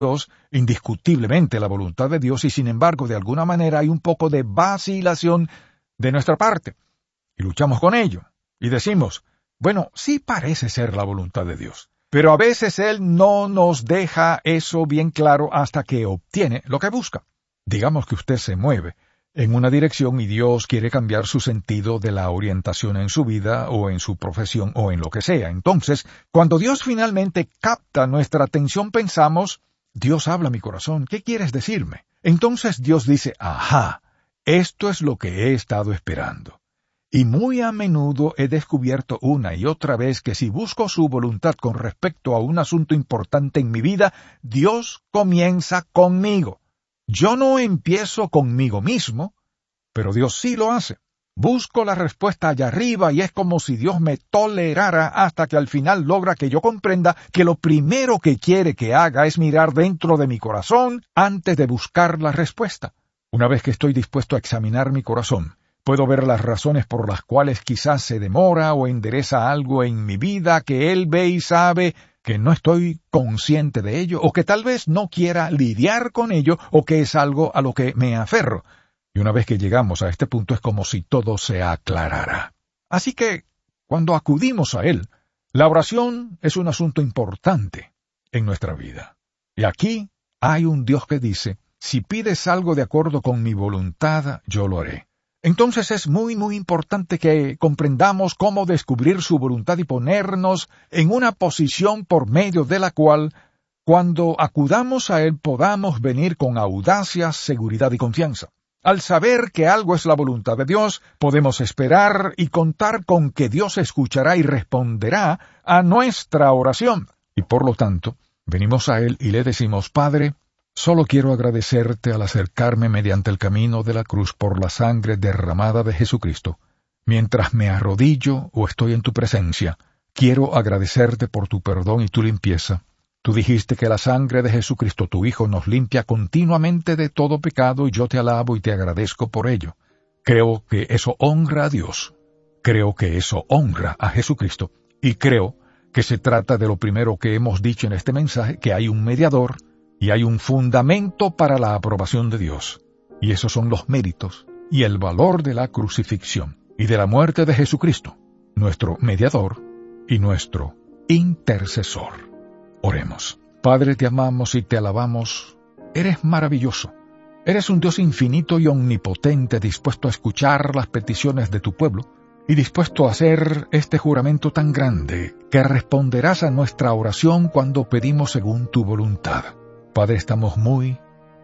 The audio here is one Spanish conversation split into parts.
indiscutiblemente la voluntad de Dios, y sin embargo, de alguna manera hay un poco de vacilación de nuestra parte. Y luchamos con ello. Y decimos, bueno, sí parece ser la voluntad de Dios. Pero a veces Él no nos deja eso bien claro hasta que obtiene lo que busca. Digamos que usted se mueve en una dirección y Dios quiere cambiar su sentido de la orientación en su vida o en su profesión o en lo que sea. Entonces, cuando Dios finalmente capta nuestra atención, pensamos, Dios habla a mi corazón, ¿qué quieres decirme? Entonces Dios dice, ajá, esto es lo que he estado esperando. Y muy a menudo he descubierto una y otra vez que si busco su voluntad con respecto a un asunto importante en mi vida, Dios comienza conmigo. Yo no empiezo conmigo mismo, pero Dios sí lo hace. Busco la respuesta allá arriba y es como si Dios me tolerara hasta que al final logra que yo comprenda que lo primero que quiere que haga es mirar dentro de mi corazón antes de buscar la respuesta. Una vez que estoy dispuesto a examinar mi corazón, puedo ver las razones por las cuales quizás se demora o endereza algo en mi vida que Él ve y sabe que no estoy consciente de ello, o que tal vez no quiera lidiar con ello, o que es algo a lo que me aferro. Y una vez que llegamos a este punto es como si todo se aclarara. Así que, cuando acudimos a Él, la oración es un asunto importante en nuestra vida. Y aquí hay un Dios que dice, si pides algo de acuerdo con mi voluntad, yo lo haré. Entonces es muy importante que comprendamos cómo descubrir su voluntad y ponernos en una posición por medio de la cual, cuando acudamos a Él, podamos venir con audacia, seguridad y confianza. Al saber que algo es la voluntad de Dios, podemos esperar y contar con que Dios escuchará y responderá a nuestra oración. Y por lo tanto, venimos a Él y le decimos, Padre, solo quiero agradecerte al acercarme mediante el camino de la cruz por la sangre derramada de Jesucristo. Mientras me arrodillo o estoy en tu presencia, quiero agradecerte por tu perdón y tu limpieza. Tú dijiste que la sangre de Jesucristo, tu Hijo, nos limpia continuamente de todo pecado y yo te alabo y te agradezco por ello. Creo que eso honra a Dios. Creo que eso honra a Jesucristo. Y creo que se trata de lo primero que hemos dicho en este mensaje, que hay un mediador y hay un fundamento para la aprobación de Dios. Y esos son los méritos y el valor de la crucifixión y de la muerte de Jesucristo, nuestro mediador y nuestro intercesor. Oremos. Padre, te amamos y te alabamos. Eres maravilloso. Eres un Dios infinito y omnipotente, dispuesto a escuchar las peticiones de tu pueblo y dispuesto a hacer este juramento tan grande que responderás a nuestra oración cuando pedimos según tu voluntad. Padre, estamos muy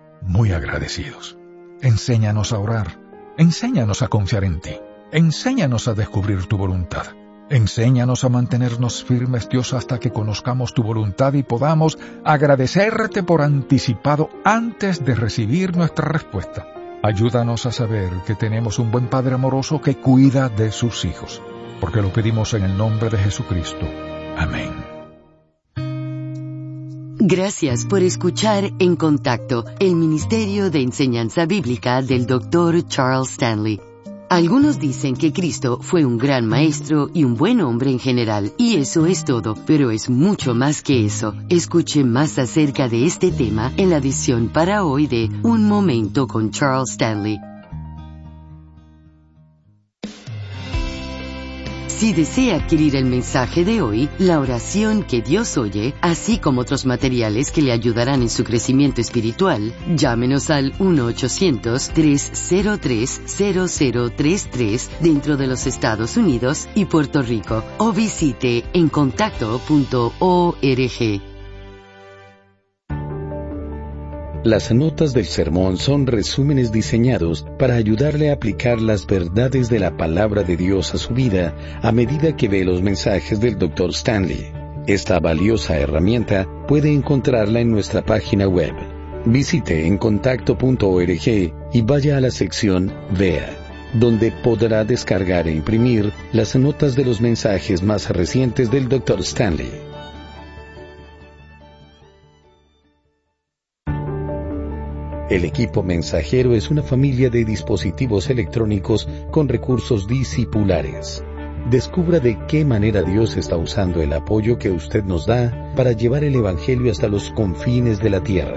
agradecidos. Enséñanos a orar. Enséñanos a confiar en ti. Enséñanos a descubrir tu voluntad. Enséñanos a mantenernos firmes, Dios, hasta que conozcamos tu voluntad y podamos agradecerte por anticipado antes de recibir nuestra respuesta. Ayúdanos a saber que tenemos un buen Padre amoroso que cuida de sus hijos, porque lo pedimos en el nombre de Jesucristo. Amén. Gracias por escuchar En Contacto, el Ministerio de Enseñanza Bíblica del Dr. Charles Stanley. Algunos dicen que Cristo fue un gran maestro y un buen hombre en general, y eso es todo, pero es mucho más que eso. Escuche más acerca de este tema en la edición para hoy de Un Momento con Charles Stanley. Si desea adquirir el mensaje de hoy, La oración que Dios oye, así como otros materiales que le ayudarán en su crecimiento espiritual, llámenos al 1-800-303-0033 dentro de los Estados Unidos y Puerto Rico, o visite encontacto.org. Las notas del sermón son resúmenes diseñados para ayudarle a aplicar las verdades de la palabra de Dios a su vida a medida que ve los mensajes del Dr. Stanley. Esta valiosa herramienta puede encontrarla en nuestra página web. Visite encontacto.org y vaya a la sección Vea, donde podrá descargar e imprimir las notas de los mensajes más recientes del Dr. Stanley. El equipo mensajero es una familia de dispositivos electrónicos con recursos discipulares. Descubra de qué manera Dios está usando el apoyo que usted nos da para llevar el Evangelio hasta los confines de la tierra.